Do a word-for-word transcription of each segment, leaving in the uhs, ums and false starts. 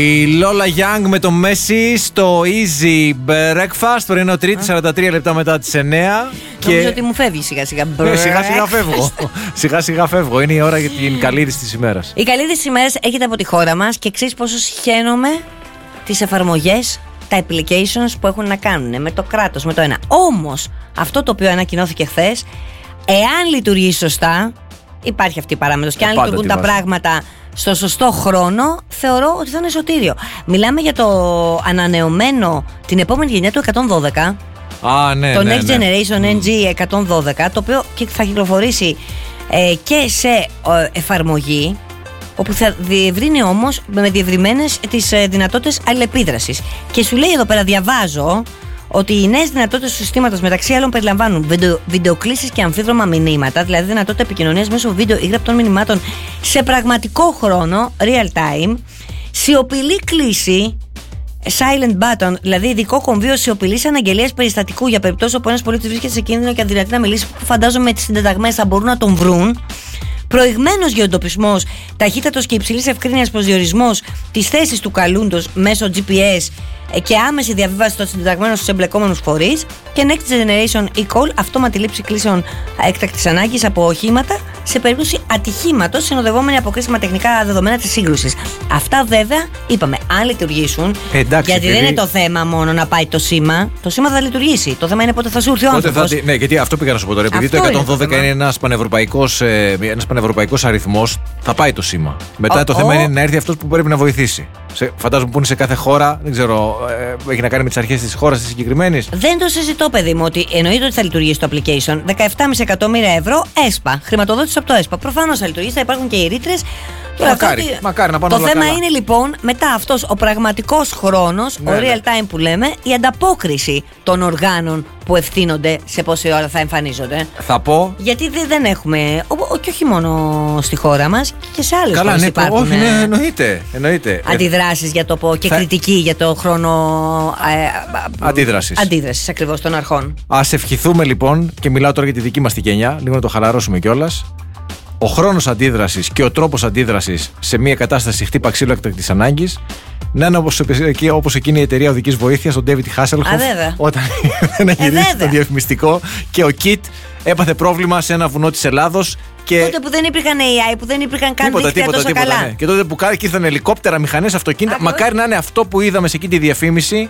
Η Lola Young με το Messi στο Easy Breakfast. Πρωινό Τρίτη, σαράντα τρία λεπτά μετά τις εννιά. Νομίζω και... ότι μου φεύγει σιγά σιγά. Ναι, σιγά σιγά φεύγω. σιγά σιγά φεύγω. Είναι η ώρα για την καλή είδηση της ημέρας. Η καλή είδηση της ημέρας έρχεται από τη χώρα μας και ξέρεις πόσο συχαίνομαι τις εφαρμογές, τα applications που έχουν να κάνουν με το κράτος, με το ένα. Όμως, αυτό το οποίο ανακοινώθηκε χθες, εάν λειτουργεί σωστά, υπάρχει αυτή η παράμετρος, και αν Πάντα λειτουργούν τα βάζει. πράγματα στο σωστό χρόνο, θεωρώ ότι θα είναι σωτήριο. Μιλάμε για το ανανεωμένο, την επόμενη γενιά του εκατόν δώδεκα. Α, ναι, Το ναι, Next ναι. Generation εν τζι εκατόν δώδεκα, το οποίο και θα κυκλοφορήσει ε, και σε ε, εφαρμογή, όπου θα διευρύνει όμως με διευρυμένες τις ε, δυνατότητες αλληλεπίδρασης. Και σου λέει εδώ πέρα, διαβάζω, ότι οι νέες δυνατότητες του συστήματος μεταξύ άλλων περιλαμβάνουν βίντεο, βιντεοκλήσεις και αμφίδρομα μηνύματα, δηλαδή δυνατότητα επικοινωνίας μέσω βίντεο ή γραπτών μηνυμάτων σε πραγματικό χρόνο, real time, σιωπηλή κλίση, silent button, δηλαδή ειδικό κομβίο σιωπηλής αναγγελίας περιστατικού για περιπτώσεις όπου ένας πολίτης βρίσκεται σε κίνδυνο και αδυνατεί να μιλήσει, που φαντάζομαι με τις συντεταγμένες θα μπορούν να τον βρουν. Προηγμένος γεωντοπισμός, ταχύτατος και υψηλής ευκρίνειας προσδιορισμός της θέσης του καλούντος μέσω τζι πι ες και άμεση διαβίβαση των συντεταγμένων στους εμπλεκόμενους φορείς, και Next Generation e-call, αυτόματη λήψη κλήσεων έκτακτης ανάγκης από οχήματα σε περίπτωση ατυχήματος, συνοδευόμενη από κρίσιμα τεχνικά δεδομένα της σύγκρουσης. Αυτά βέβαια, είπαμε, αν λειτουργήσουν. Εντάξει, γιατί επειδή... δεν είναι το θέμα μόνο να πάει το σήμα. Το σήμα θα λειτουργήσει. Το θέμα είναι πότε θα σου έρθει ο άνθρωπος. Θα... Ναι, γιατί αυτό πήγα να σου πω τώρα. Επειδή Αυτό το εκατόν δώδεκα είναι, είναι ένας πανευρωπαϊκός, ε, ένας πανευρωπαϊκός αριθμός, θα πάει το σήμα. Μετά Ο, το ο... θέμα είναι να έρθει αυτός που πρέπει να βοηθήσει. Σε, φαντάζομαι που είναι σε κάθε χώρα, δεν ξέρω, ε, έχει να κάνει με τις αρχές της χώρας της συγκεκριμένης. Δεν το συζητώ, παιδί μου, ότι εννοείται ότι θα λειτουργήσει το application. δεκαεπτά κόμμα πέντε εκατομμύρια ευρώ ΕΣΠΑ. Χρηματοδότηση από το ΕΣΠΑ. Προφανώς θα λειτουργήσει, θα υπάρχουν και οι ρήτρες. Μακάρι, ότι... μακάρι να πάνε Το όλα θέμα καλά. είναι λοιπόν μετά αυτός ο πραγματικός χρόνος, ναι, ο ναι. real time που λέμε, η ανταπόκριση των οργάνων που ευθύνονται σε πόση ώρα θα εμφανίζονται. Θα πω. Γιατί δε, δεν έχουμε, ο, ο, και όχι μόνο στη χώρα μας, και σε άλλες Καλά, χώρες ναι, υπάρχουν. όχι, ναι, εννοείται. εννοείται. Αντιδράσεις για το πω και θα... κριτική για το χρόνο ε, αντίδρασης. Αντίδρασης ακριβώς των αρχών. Ας ευχηθούμε λοιπόν, και μιλάω τώρα για τη δική μας τη γενιά, λίγο να το χαλαρώσουμε κιόλας. Ο χρόνος αντίδρασης και ο τρόπος αντίδρασης σε μια κατάσταση χτύπα ξύλο έκτακτης ανάγκης να είναι όπως, όπως εκείνη η εταιρεία οδικής βοήθειας, ο David Hasselhoff, όταν ήταν να γυρίσει το διαφημιστικό και ο Kit έπαθε πρόβλημα σε ένα βουνό της Ελλάδος. Και... τότε που δεν υπήρχαν έι άι, που δεν υπήρχαν καν τίποτα, δίκτυα τίποτα, τόσο τίποτα, καλά. Ναι. Και τότε που ήρθαν ελικόπτερα, μηχανές, αυτοκίνητα. Α, μακάρι να είναι αυτό που είδαμε σε εκείνη τη διαφήμιση.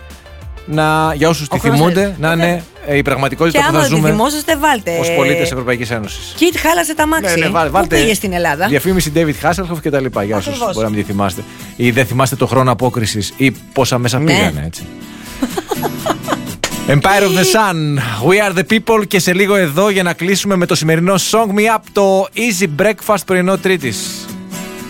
Να, για όσους τη θυμούνται, να είναι ε, η πραγματικότητα και που θα ζούμε βάλτε ως πολίτες της Ευρωπαϊκής Ένωσης. Κιτ χάλασε τα μάξι. Ναι, ναι, βάλ, βάλτε, πού πήγε στην Ελλάδα. Διαφήμιση David Hasselhoff και τα λοιπά. Για όσους μπορεί να μην τη θυμάστε. Ή δεν θυμάστε το χρόνο απόκρισης ή πόσα μέσα ναι. πήγανε, έτσι. Empire of the Sun, We are the people, και σε λίγο εδώ για να κλείσουμε με το σημερινό Song Me Up, το Easy Breakfast πρωινό Τρίτης.